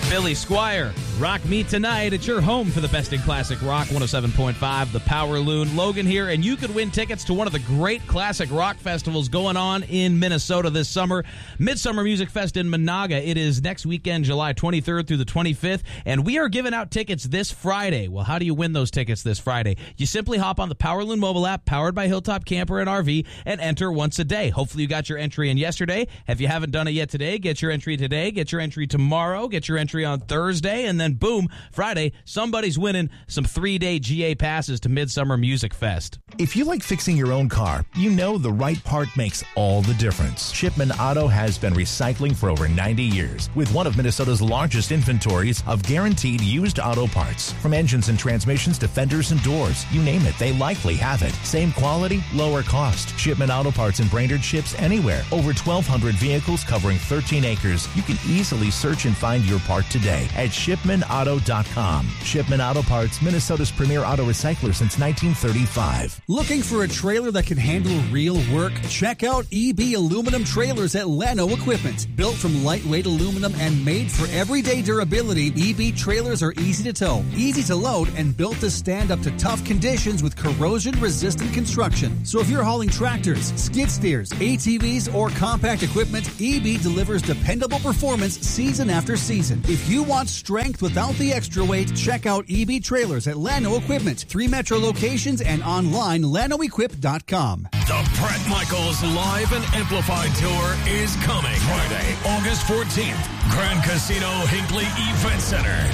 Billy Squire, Rock Me Tonight. It's your home for the best in classic rock, 107.5, The Power Loon. Logan here, and you could win tickets to one of the great classic rock festivals going on in Minnesota this summer. Midsummer Music Fest in Monaga. It is next weekend, July 23rd through the 25th, and we are giving out tickets this Friday. Well, how do you win those tickets this Friday? You simply hop on the Power Loon mobile app, powered by Hilltop Camper and RV, and enter once a day. Hopefully you got your entry in yesterday. If you haven't done it yet today, get your entry today, get your entry tomorrow, get your entry on Thursday, and then boom, Friday, somebody's winning some 3-day GA passes to Midsummer Music Fest. If you like fixing your own car, you know the right part makes all the difference. Shipman Auto has been recycling for over 90 years with one of Minnesota's largest inventories of guaranteed used auto parts. From engines and transmissions to fenders and doors, you name it, they likely have it. Same quality, lower cost. Shipman Auto Parts in Brainerd ships anywhere. Over 1,200 vehicles covering 13 acres. You can easily search and find your part today at ShipmanAuto.com. Shipman Auto Parts, Minnesota's premier auto recycler since 1935. Looking for a trailer that can handle real work? Check out EB Aluminum Trailers at Llano Equipment. Built from lightweight aluminum and made for everyday durability, EB trailers are easy to tow, easy to load, and built to stand up to tough conditions with corrosion-resistant construction. So if you're hauling tractors, skid steers, ATVs, or compact equipment, EB delivers dependable performance season after season. If you want strength without the extra weight, check out EB Trailers at Llano Equipment. 3 metro locations and online, LlanoEquip.com. The Bret Michaels Live and Amplified Tour is coming Friday, August 14th, Grand Casino Hinckley Event Center.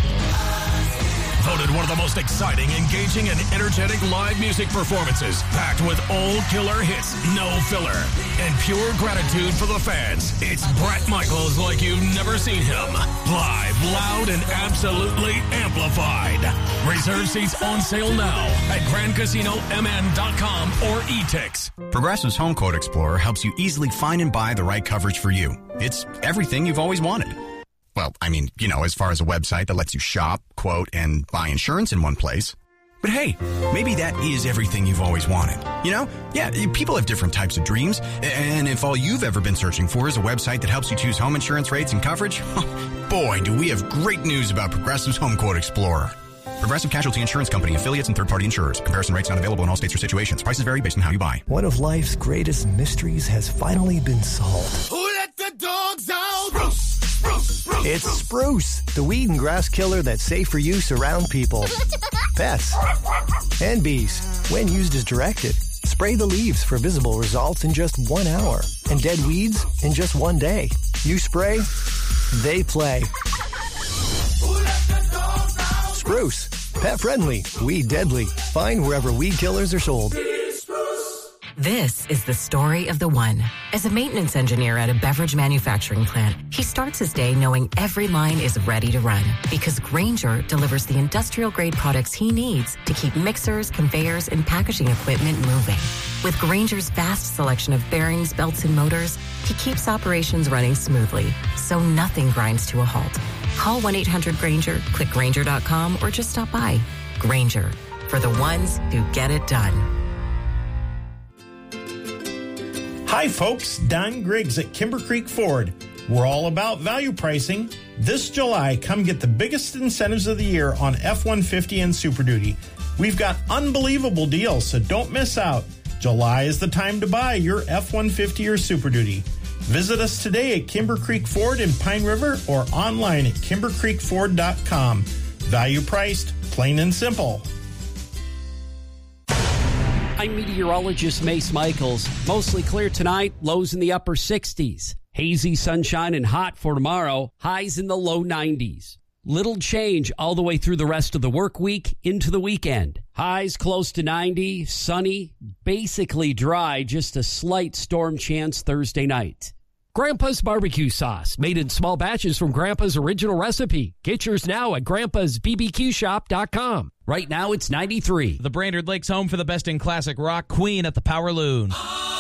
Voted one of the most exciting, engaging, and energetic live music performances, packed with old killer hits, no filler, and pure gratitude for the fans. It's Bret Michaels like you've never seen him. Live, loud, and absolutely amplified. Reserve seats on sale now at GrandCasinoMN.com or eTix. Progressive's Home Quote Explorer helps you easily find and buy the right coverage for you. It's everything you've always wanted. Well, I mean, as far as a website that lets you shop, quote, and buy insurance in one place. But hey, maybe that is everything you've always wanted. Yeah, people have different types of dreams. And if all you've ever been searching for is a website that helps you choose home insurance rates and coverage, boy, do we have great news about Progressive's Home Quote Explorer. Progressive Casualty Insurance Company, affiliates, and third-party insurers. Comparison rates not available in all states or situations. Prices vary based on how you buy. One of life's greatest mysteries has finally been solved. Who let the dogs out? Spruce. It's Spruce, the weed and grass killer that's safe for use around people, pets, and bees. When used as directed, spray the leaves for visible results in just 1 hour, and dead weeds in just 1 day. You spray, they play. Spruce, pet friendly, weed deadly. Find wherever weed killers are sold. This is the story of the one. As a maintenance engineer at a beverage manufacturing plant, he starts his day knowing every line is ready to run because Grainger delivers the industrial-grade products he needs to keep mixers, conveyors, and packaging equipment moving. With Grainger's vast selection of bearings, belts, and motors, he keeps operations running smoothly, so nothing grinds to a halt. Call 1-800-GRAINGER, click Grainger.com, or just stop by. Grainger, for the ones who get it done. Hi folks, Don Griggs at Kimber Creek Ford. We're all about value pricing. This July, come get the biggest incentives of the year on F-150 and Super Duty. We've got unbelievable deals, so don't miss out. July is the time to buy your F-150 or Super Duty. Visit us today at Kimber Creek Ford in Pine River or online at KimberCreekFord.com. Value priced, plain and simple. I'm meteorologist Mace Michaels. Mostly clear tonight, lows in the upper 60s. Hazy sunshine and hot for tomorrow, highs in the low 90s. Little change all the way through the rest of the work week into the weekend. Highs close to 90, sunny, basically dry, just a slight storm chance Thursday night. Grandpa's barbecue sauce, made in small batches from Grandpa's original recipe. Get yours now at Grandpa'sBBQShop.com. Right now, it's 93. The Brainerd Lakes home for the best in classic rock, Queen at the Power Loon.